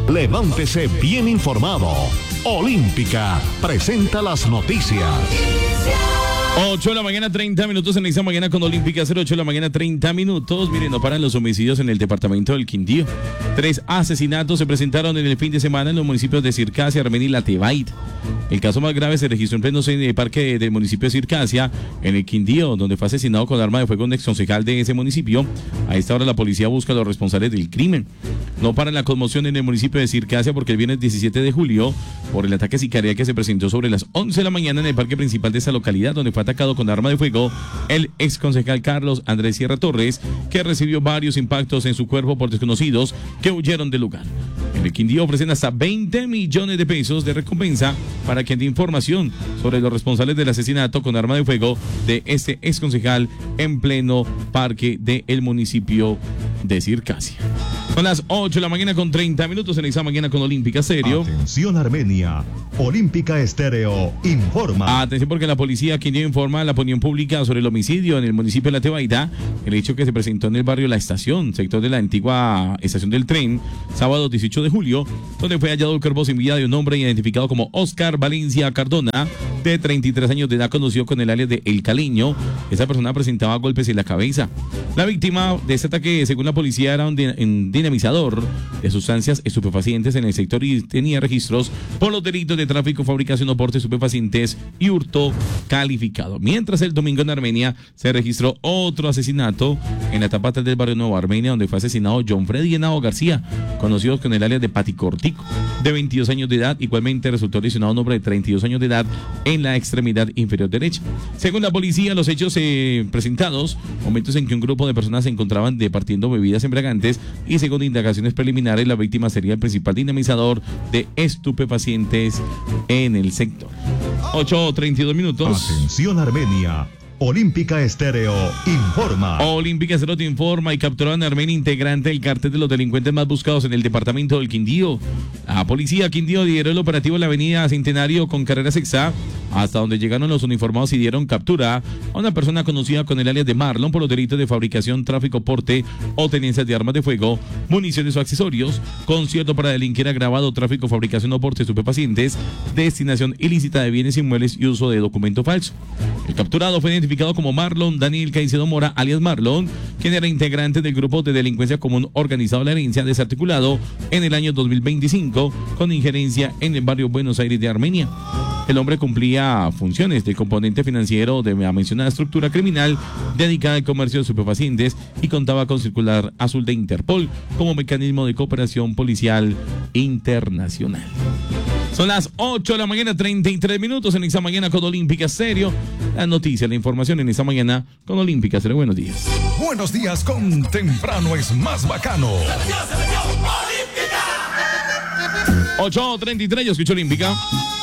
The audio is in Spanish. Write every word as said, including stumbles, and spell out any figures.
Levántese bien informado. Olímpica presenta las noticias. ocho de la mañana, treinta minutos en esta mañana con Olímpica, ocho de la mañana, treinta minutos. Miren, no paran los homicidios en el departamento del Quindío. Tres asesinatos se presentaron en el fin de semana en los municipios de Circasia, Armenia y La Tebaida. El caso más grave se registró en pleno parque del municipio de Circasia, en el Quindío, donde fue asesinado con arma de fuego un exconcejal de ese municipio. A esta hora la policía busca a los responsables del crimen. No para la conmoción en el municipio de Circasia porque el viernes diecisiete de julio, por el ataque sicarial que se presentó sobre las once de la mañana en el parque principal de esa localidad, donde fue atacado con arma de fuego el exconcejal Carlos Andrés Sierra Torres, que recibió varios impactos en su cuerpo por desconocidos que huyeron del lugar. En el Quindío ofrecen hasta veinte millones de pesos de recompensa para quien dé información sobre los responsables del asesinato con arma de fuego de este exconcejal en pleno parque del municipio de Circasia. Son las ocho de la mañana con treinta minutos en esta mañana con Olímpica Estéreo. Atención Armenia, Olímpica Estéreo informa. Atención porque la policía Quindío informa a la opinión pública sobre el homicidio en el municipio de La Tebaida, el hecho que se presentó en el barrio La Estación, sector de la antigua estación del tren, sábado dieciocho de julio, donde fue hallado el cuerpo sin vida de un hombre identificado como Oscar Valencia Cardona, de treinta y tres años de edad, conocido con el alias de El Caleño. Esa persona presentaba golpes en la cabeza. La víctima de este ataque, según la policía, era un dinamizador de sustancias estupefacientes en el sector y tenía registros por los delitos de tráfico, fabricación o porte de estupefacientes y hurto calificado. Mientras el domingo en Armenia se registró otro asesinato en la etapa del barrio Nuevo Armenia, donde fue asesinado John Freddy Henao García, conocido con el alias de Paticortico, de veintidós años de edad. Igualmente resultó lesionado un hombre de treinta y dos años de edad en la extremidad inferior derecha. Según la policía, los hechos eh, presentados, momentos en que un grupo de personas se encontraban departiendo bebidas embriagantes, y según indagaciones preliminares, la víctima sería el principal dinamizador de estupefacientes en el sector. ocho treinta y dos minutos. Atención Armenia, Olímpica Estéreo informa. Olímpica Estéreo te informa y capturó a Armenia, integrante del cartel de los delincuentes más buscados en el departamento del Quindío. La policía Quindío lideró el operativo en la avenida Centenario con carrera sexta, hasta donde llegaron los uniformados y dieron captura a una persona conocida con el alias de Marlon por los delitos de fabricación, tráfico, porte o tenencia de armas de fuego, municiones o accesorios, concierto para delinquir agravado, tráfico, fabricación o porte de estupefacientes, destinación ilícita de bienes inmuebles y uso de documento falso. El capturado fue identificado como Marlon Daniel Caicedo Mora, alias Marlon, quien era integrante del grupo de delincuencia común organizado La Herencia, desarticulado en el año dos mil veinticinco, con injerencia en el barrio Buenos Aires de Armenia. El hombre cumplía funciones de componente financiero de la mencionada estructura criminal dedicada al comercio de estupefacientes y contaba con circular azul de Interpol como mecanismo de cooperación policial internacional. Son las ocho de la mañana, treinta y tres minutos en esta mañana con Olímpica Estéreo. La noticia, la información en esta mañana con Olímpica Estéreo. Buenos días. Buenos días con temprano es más bacano. ocho treinta y tres, yo escucho Olímpica.